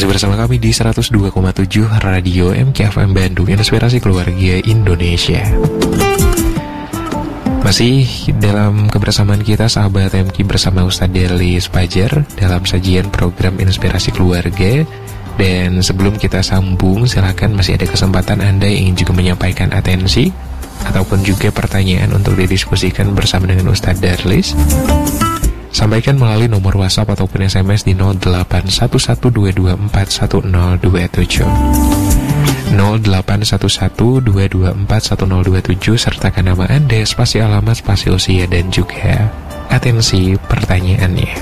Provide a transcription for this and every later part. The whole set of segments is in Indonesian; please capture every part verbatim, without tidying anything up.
Masih bersama kami di seratus dua koma tujuh Radio M K F M Bandung, Inspirasi Keluarga Indonesia. Masih dalam kebersamaan kita sahabat M K bersama Ustadz Darlis Fajar dalam sajian program Inspirasi Keluarga. Dan sebelum kita sambung, silakan masih ada kesempatan Anda yang ingin juga menyampaikan atensi ataupun juga pertanyaan untuk didiskusikan bersama dengan Ustadz Darlis. Sampaikan melalui nomor WhatsApp ataupun S M S di nol delapan satu satu dua dua empat satu nol dua tujuh nol delapan satu satu dua dua empat satu nol dua tujuh, sertakan nama Anda, spasi alamat, spasi usia, dan juga atensi pertanyaannya.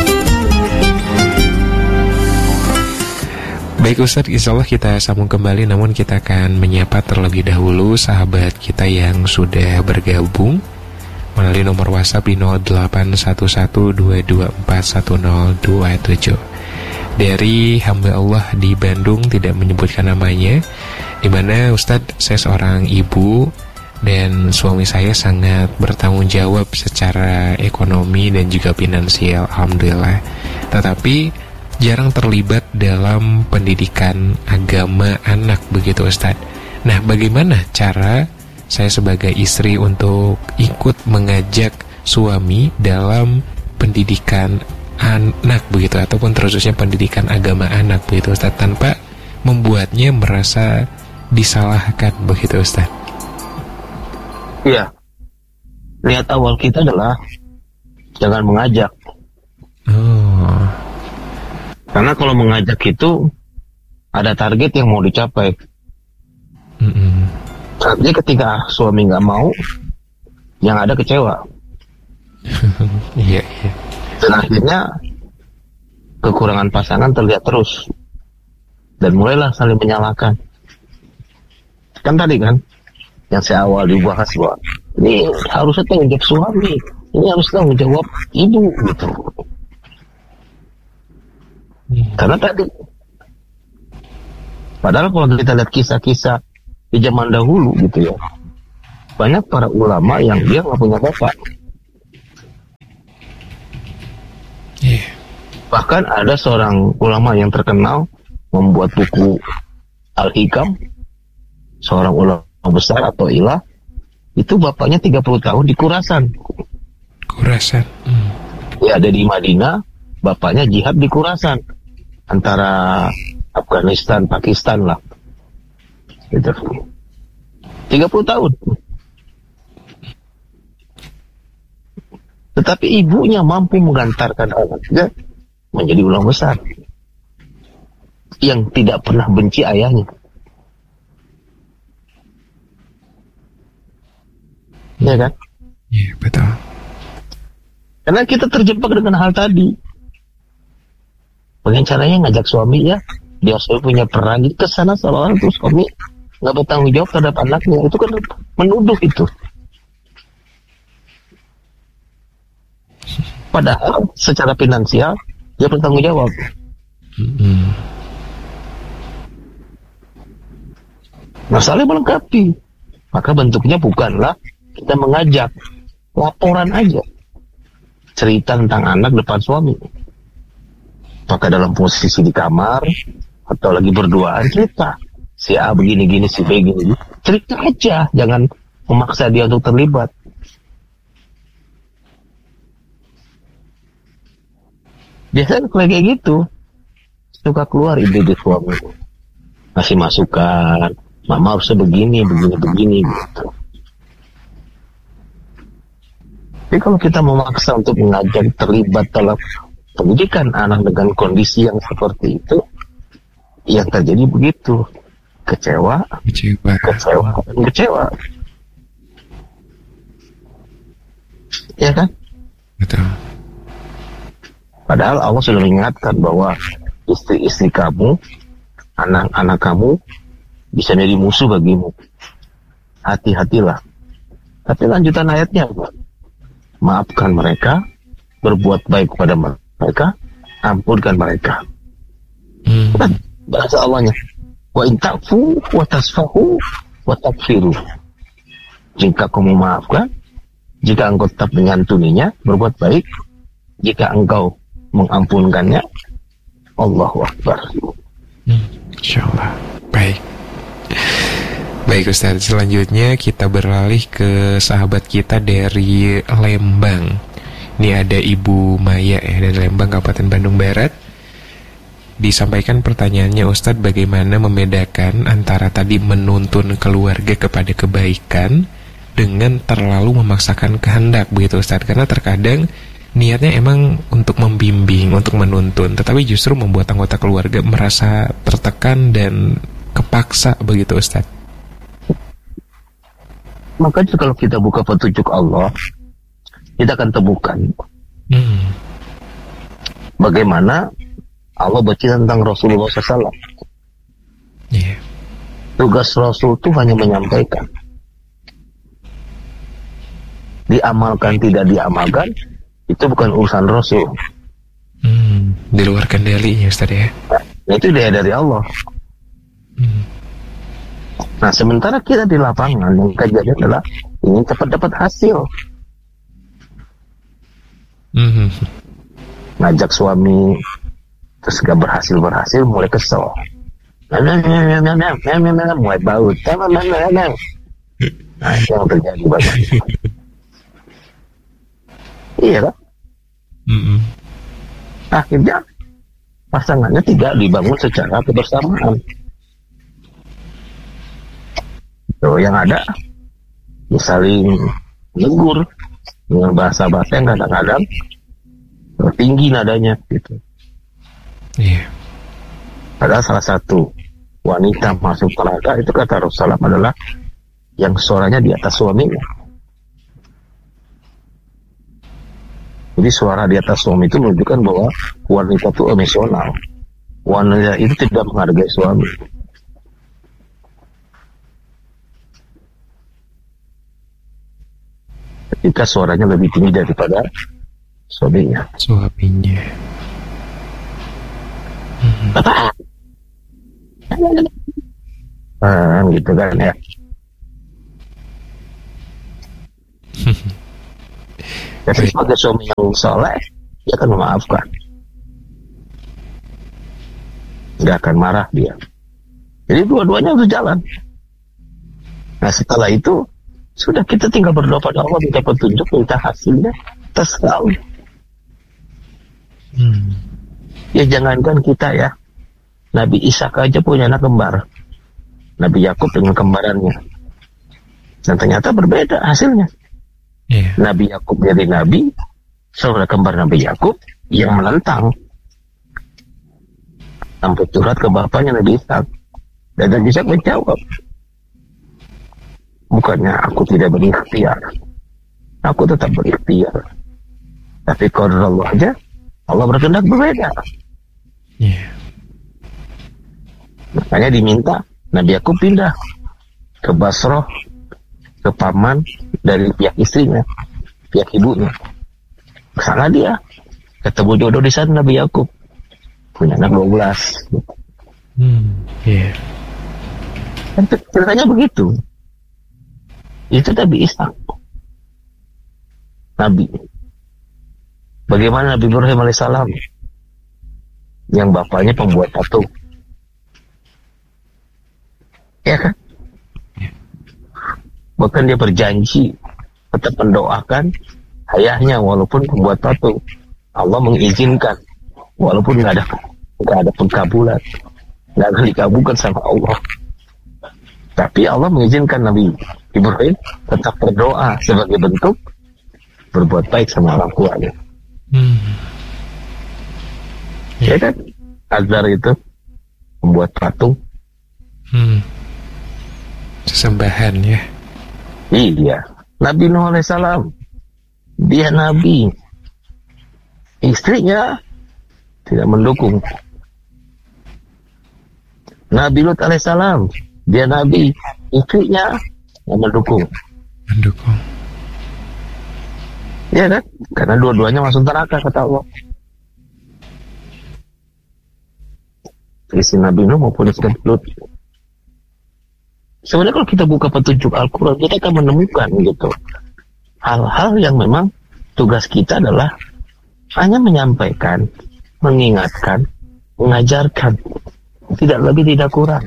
Baik Ustadz, insya Allah kita sambung kembali, namun kita akan menyapa terlebih dahulu sahabat kita yang sudah bergabung melalui nomor WhatsApp di nol delapan satu satu dua dua empat satu nol dua tujuh. Dari hamba Allah di Bandung, tidak menyebutkan namanya, dimana Ustadz, saya seorang ibu dan suami saya sangat bertanggung jawab secara ekonomi dan juga finansial, alhamdulillah. Tetapi jarang terlibat dalam pendidikan agama anak, begitu Ustadz. Nah, bagaimana cara saya sebagai istri untuk ikut mengajak suami dalam pendidikan anak begitu, ataupun terkhususnya pendidikan agama anak begitu Ustaz, tanpa membuatnya merasa disalahkan begitu Ustaz? Iya, lihat awal kita adalah jangan mengajak. Oh. Karena kalau mengajak itu ada target yang mau dicapai. Mm-mm. Artinya ketika suami nggak mau, yang ada kecewa. Iya, iya. Dan akhirnya kekurangan pasangan terlihat terus. Dan mulailah saling menyalahkan. Kan tadi kan, yang saya awal dibahas bahwa ini harusnya tanggung jawab suami, ini harus tanggung jawab ibu gitu. Karena tadi, padahal kalau kita lihat kisah-kisah di zaman dahulu gitu ya, banyak para ulama yang dia nggak punya bapak. Yeah. Bahkan ada seorang ulama yang terkenal membuat buku Al-Hikam, seorang ulama besar atau ilah, itu bapaknya tiga puluh tahun di Khurasan. Khurasan. Hmm. Ya, ada di Madinah, bapaknya jihad di Khurasan, antara Afghanistan, Pakistan lah. Gitu. tiga puluh tahun. Tetapi ibunya mampu mengantarkan anaknya menjadi ulama besar yang tidak pernah benci ayahnya. Ya kan? Iya, betul. Karena kita terjebak dengan hal tadi. Bagaimana caranya ngajak suami ya, dia suami punya peran, jadi kesana seolah-olah tuh suami nggak bertanggung jawab terhadap anaknya. Itu kan menuduh itu. Padahal secara finansial dia bertanggung jawab. Mm-hmm. Masalahnya melengkapi. Maka bentuknya bukanlah kita mengajak, laporan aja. Cerita tentang anak depan suami. Maka dalam posisi di kamar atau lagi berduaan cerita. Si A begini-gini, si B gini. Cerita aja, jangan memaksa dia untuk terlibat. Biasanya kalau kayak gitu, suka keluar ide-ide suami. Ngasih masukan, mama harusnya begini, begini, begini, gitu. Tapi kalau kita memaksa untuk mengajak terlibat dalam pendidikan anak dengan kondisi yang seperti itu, yang terjadi begitu. Kecewa, Kecewa. kecewa, dan kecewa. Ya kan? Betul. Padahal Allah sudah mengingatkan bahwa istri-istri kamu, anak-anak kamu bisa menjadi musuh bagimu. Hati-hatilah. Tapi lanjutan ayatnya apa? Maafkan mereka, berbuat baik kepada mereka, ampunkan mereka. Hmm. Bahasa Allahnya, wa in ta'fu wa tasfahu wa takfiru. Jika kamu maafkan, jika engkau tetap menyantuninya, berbuat baik, jika engkau mengampunkannya, Allahu Akbar. Insyaallah. Baik. Baik Ustaz, selanjutnya kita beralih ke sahabat kita dari Lembang. Ini ada Ibu Maya ya, dari Lembang, Kabupaten Bandung Barat. Disampaikan pertanyaannya, Ustadz, bagaimana membedakan antara tadi menuntun keluarga kepada kebaikan dengan terlalu memaksakan kehendak, begitu Ustadz? Karena terkadang niatnya emang untuk membimbing, untuk menuntun, tetapi justru membuat anggota keluarga merasa tertekan dan kepaksa, begitu Ustadz. Makanya kalau kita buka petunjuk Allah, kita akan temukan hmm. bagaimana Allah bercerita tentang Rasulullah shallallahu alaihi wasallam. Yeah. Tugas Rasul itu hanya menyampaikan. Diamalkan tidak diamalkan, itu bukan urusan Rasul. Hmm. Di luar kendalinya, Ustaz ya. Nah, itu dia dari Allah. Hmm. Nah, sementara kita di lapangan yang kejadian adalah ingin cepat dapat hasil. Mm-hmm. Ngajak suami terus gak berhasil berhasil mulai kesel, mulai baut, nah itu yang terjadi banyak. Iya kan? Mm-hmm. Akhirnya pasangannya tidak dibangun secara kebersamaan. So, yang ada ya saling negur dengan bahasa-bahasa yang kadang-kadang tinggi nadanya gitu. Iya. Yeah. Padahal salah satu wanita masuk neraka itu kata Rasulullah adalah yang suaranya di atas suaminya. Jadi suara di atas suami itu menunjukkan bahwa wanita itu emosional. Wanita itu tidak menghargai suami. Ketika suaranya lebih tinggi daripada suaminya. Suaminya. Hmm. Bapak. Ah, gitu kan ya. Tapi sebagai suami yang soleh, dia akan memaafkan. Nggak akan marah dia. Jadi dua-duanya harus jalan. Nah setelah itu sudah kita tinggal berdoa pada Allah, minta petunjuk, minta hasilnya, terserah. Hmm. Ya jangankan kita ya, Nabi Ishak aja punya anak kembar, Nabi Yakub dengan kembarannya, dan ternyata berbeda hasilnya. Yeah. Nabi Yakub dari Nabi, saudara kembar Nabi Yakub yang menentang, sampai curhat ke bapaknya Nabi Ishak, dan Nabi Ishak menjawab, bukannya aku tidak berikhtiar, aku tetap berikhtiar, tapi kalau Allah aja, Allah berkehendak berbeda. Yeah. Makanya diminta Nabi Yakub pindah ke Basrah, ke paman dari pihak istrinya, pihak ibunya. Kesana dia ketemu jodoh di sana. Nabi Yakub punya anak dua belas. Hmm, yeah. Ceritanya begitu. Itu Nabi Ishak, Nabi. Bagaimana Nabi Ibrahim alaihissalam yang bapaknya pembuat patung, ya kan? Bahkan dia berjanji tetap mendoakan ayahnya walaupun pembuat patung. Allah mengizinkan walaupun nggak ada nggak ada pengkabulan, nggak akan dikabulkan sama Allah. Tapi Allah mengizinkan Nabi Ibrahim tetap berdoa sebagai bentuk berbuat baik sama orang tuanya. Hmm. Ya kan? Azar itu membuat patung. Hmm. Sesembahan ya. Iya. Nabi Nuh alaihissalam, dia nabi, istrinya tidak mendukung. Nabi Lut alaihissalam, dia nabi, istrinya yang mendukung. Mendukung. Ya kan? Karena dua-duanya masuk neraka kata Allah. Istri Nabi Nuh maupun istri Lut. Sebenarnya kalau kita buka petunjuk Al-Quran, kita akan menemukan gitu hal-hal yang memang tugas kita adalah hanya menyampaikan, mengingatkan, mengajarkan. tidak lebih tidak kurang.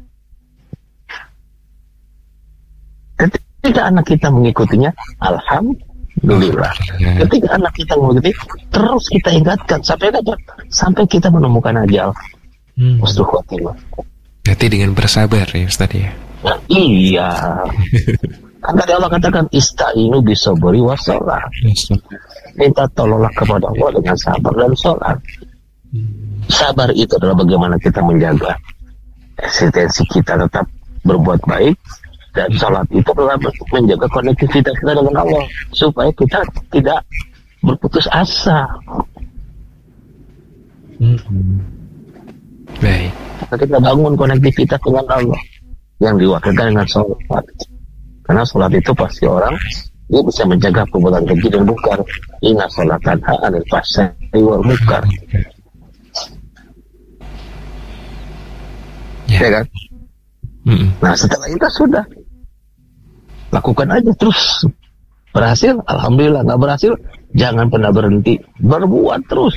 Ketika anak kita mengikutinya, alhamdulillah. Ketika anak kita mengikuti, terus kita ingatkan sampai kapan? Sampai kita menemukan ajal. Hmm. Husnul khotimah. Berarti dengan bersabar ya Ustaz ya. Nah, iya. Kan tadi Allah katakan istainu bisobri wassalah. Minta tolonglah kepada Allah dengan sabar dan sholat. Sabar itu adalah bagaimana kita menjaga eksistensi kita tetap berbuat baik, dan sholat itu adalah menjaga konektivitas kita dengan Allah supaya kita tidak berputus asa. Hmm. Baik. Kita bangun konektivitas dengan Allah yang diwakilkan dengan sholat. Karena sholat itu pasti orang dia bisa menjaga perbuatan keji dan mungkar. Inna sholatan ha'anil fahsya'i wal munkar. Ya, ya kan? Mm-mm. Nah setelah itu sudah lakukan aja terus. Berhasil, alhamdulillah. Nggak berhasil, jangan pernah berhenti. Berbuat terus.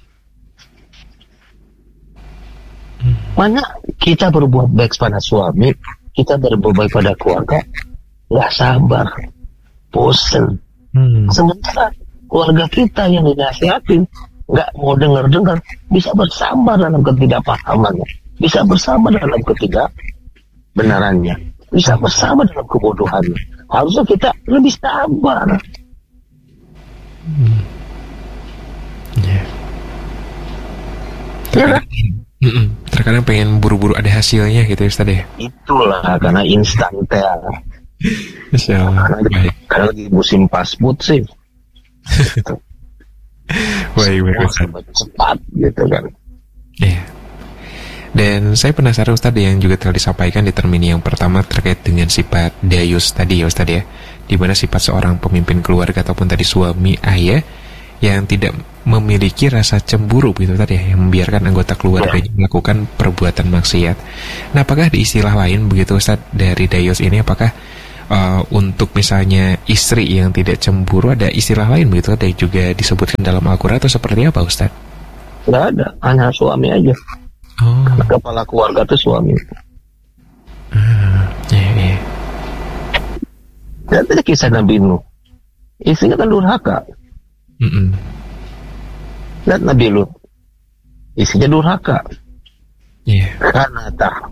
Mana kita berbuat baik pada suami, kita berbuat baik pada keluarga, nggak sabar, bosen. Hmm. Sementara keluarga kita yang dinasihatin nggak mau dengar-dengar, bisa bersabar dalam ketidakpahamannya, bisa bersabar dalam ketidakbenarannya, bisa bersabar dalam kebodohannya. Harusnya kita lebih sabar. Hmm. Yeah. Ya kan? Mm-mm. Terkadang pengen buru-buru ada hasilnya gitu ya Ustaz ya. Itulah karena instan teh. Insya Allah. Karena, baik. karena lagi musim fast food sih. Baik, baik Ustaz. Cepat gitu kan. Iya. Dan saya penasaran Ustaz yang juga telah disampaikan di termini yang pertama terkait dengan sifat dayus tadi ya Ustaz ya. Di mana sifat seorang pemimpin keluarga ataupun tadi suami ayah yang tidak memiliki rasa cemburu begitu tadi ya, yang membiarkan anggota keluarganya ya. melakukan perbuatan maksiat. Nah, apakah ada istilah lain begitu Ustaz dari dayus ini? Apakah uh, untuk misalnya istri yang tidak cemburu ada istilah lain begitu ada juga disebutkan dalam Al-Quran atau seperti apa Ustaz? Tidak ada, hanya suami aja. Oh. Karena kepala keluarga itu suami. Hmm, iya, iya. Lihat aja kisah Nabi Nuh. Istrinya kan durhaka. Mm-mm. Lihat Nabi Lut, isinya durhaka. Yeah. Karena tak